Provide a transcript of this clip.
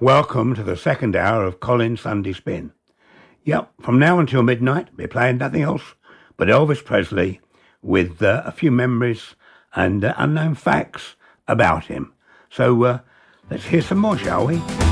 Welcome to the second hour of Colin's Sunday Spin. Yep, from now until midnight, we're playing nothing else but Elvis Presley with a few memories and unknown facts about him. So let's hear some more, shall we?